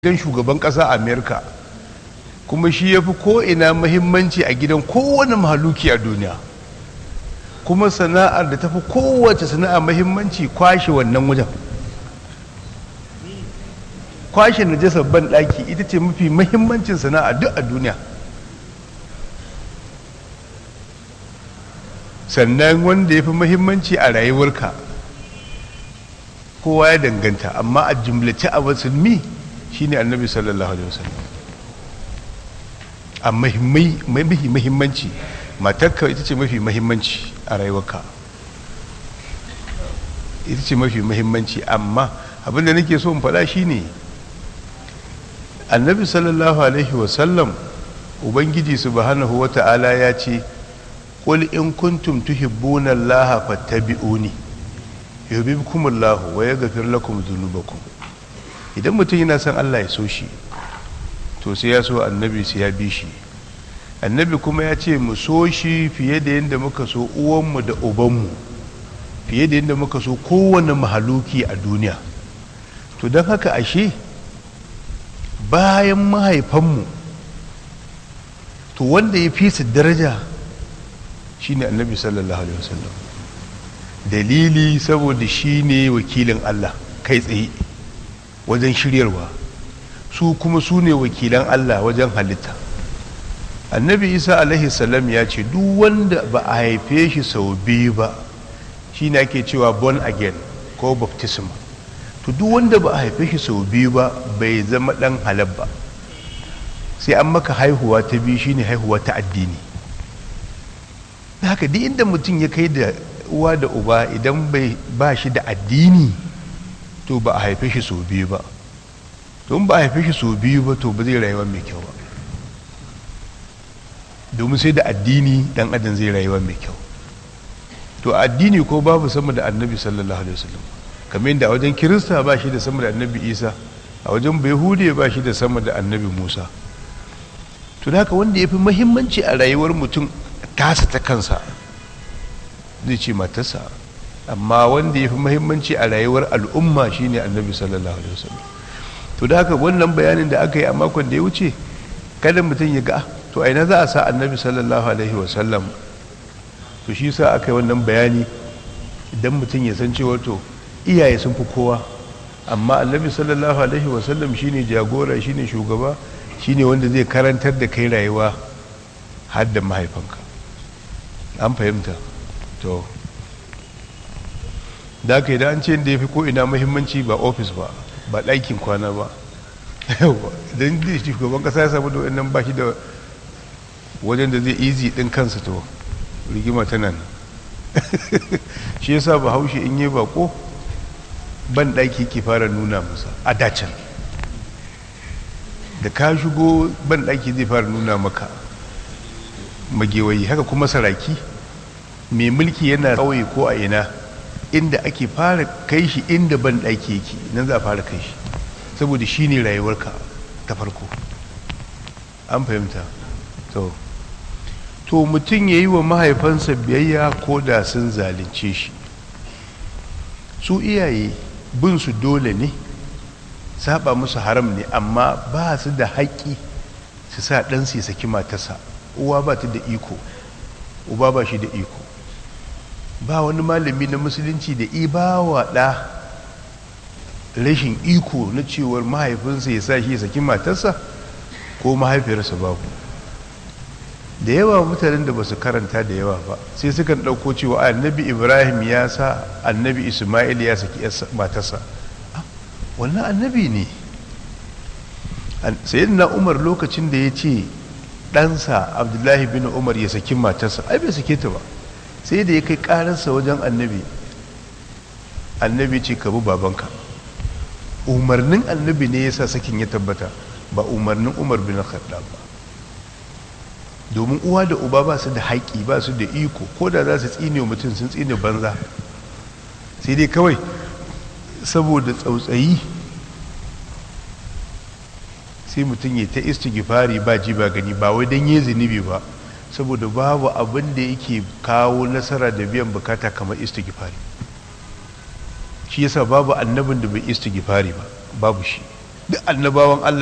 gidan shugaban ƙasa a Amerika, kuma shi ya fi ko'ina muhimmanci a gidan kowane mahaluki a duniya, kuma sana'ar da ta fi kowace sana'a muhimmanci kwashe wannan wajen, kwashe najasar ban ɗaki ita ce mafi muhimmancin sana'a duk a duniya. Sannan wanda ya fi muhimmanci a rayuwarka kowa ya danganta, amma a jumlace a musulmi shine annabi sallallahu alaihi wasallam. A mafi muhimmanci matarka ita ce mafi muhimmanci a rayuwarka, ita ce mafi muhimmanci. Amma abinda nake so in faɗa shine annabi sallallahu alaihi wasallam, ubangiji subhanahu wata'ala ya ce qul in kuntum tuhibbuna allaha fattabi'uni yuhibbukumullahu wa yaghfir lakum dhunubakum. Idan mutum yana son Allah ya so shi, to sai ya so annabi, sai ya bi shi. Annabi kuma ya ce mu so shi fiye da yadda muka so uwanmu da ubanmu, fiye da yadda muka so kowane mahaluki a duniya. To don haka ashe bayan mahaifanmu, to wanda ya fi su daraja shine annabi sallallahu alaihi wasallam. Dalili saboda shine wakilin Allah kai tsaye wajen shiryarwa, su kuma su ne wakilan Allah wajen halitta. Annabi Isa alaihi salam ya ce duk wanda ba a haife shi sau biyu ba shine ake cewa born again ko baptism. To duk wanda ba a haife shi sau biyu ba bai zama dan halal ba, sai an maka haihuwa ta biyu, shine haihuwa ta addini. Haka duk inda mutum ya kai da uwa da uba, idan ba shi da addini to ba a haife shi sau biyu ba. Don ba a haife shi sau biyu ba to ba zai rayuwa mai kyau ba, domin sai da addini dan adam zai rayuwa mai kyau. To addini ko babu sama da annabi sallallahu alaihi wasallam, kamar yadda a wajen kirista ba shi da sama da annabi Isa, a wajen bayhude ba shi da sama da annabi Musa. To da haka wanda ya fi muhimmanci a rayuwar mutum tasa ta kansa zai ce matarsa, amma wanda ya fi muhimmanci a rayuwar al'umma shine annabi sallallahu alaihi wasallam. To da haka wannan bayanin da aka yi a makon da ya wuce, kada mutum ya ga to a ina za a sa annabi sallallahu alaihi wasallam. To shi sa aka yi wannan bayani idan mutum ya san cewa to iyaye sun fi kowa, amma annabi sallallahu alaihi wasallam shine jagora, shine shugaba, shine wanda zai karantar da kai rayuwa har da mahaifanka. An fahimta? To da aka yi da an ce da ya fi ko'ina muhimmanci ba ofis ba, ba ɗaikin kwana ba. Don da shugaban ƙasa ya samu da wannan ba shi da wajen da zai izi ɗin kansa, to rigima ta nan. Shi yasa ba haushe in yi bako ban ɗaki ke fara nuna masa a dacen. Da ka shigo ban ɗaki zai fara nuna maka magewayi. Haka kuma saraki mai mulki yana ƙauye ko a ina, inda ake fara kai shi inda ban ɗaki yake nan za a fara kai shi, saboda shi ne rayuwarka ta farko. An fahimta? To mutum ya yi wa mahaifansa biyayya ko da sun zalunce shi. Su iyaye bin su dole ne, saba musu haram ne, amma ba su da haƙƙi su sa ɗansu ya saki matarsa. Uwa ba ta da iko, uba ba shi da iko. Ba wani malami na musulunci da ba wa ɗa rashin iko na cewar mahaifinsa ya sa shi ya saki matarsa ko mahaifiyarsa. babu. Da yawa mutanen da ba su karanta da yawa ba sai sukan ɗauko cewa annabi Ibrahim ya sa annabi Ismail ya saki matarsa. Wannan annabi ne. Sayyidina Umar lokacin da ya ce ɗansa Abdullahi bin Umar ya saki matarsa, ai bai sake ta ba, sai da ya kai ƙararsa wajen annabi. Annabi ce ka bi babanka. Umarnin annabi ne ya sa sakin ya tabbata, ba umarnin Umar bin Khattab ba. Domin uwa da uba ba su da haƙƙi, ba su da iko, ko da za su tsine wa mutum sun tsine banza, sai dai kawai saboda tsautsayi sai mutum ya ta istighfari ba ji ba gani, ba wai don yi zunubi ba, saboda babu abin da yake kawo nasara da biyan bukata kamar istighfari. Shi yasa babu annabin da bai istighfari ba, babu shi. duk annabawan Allah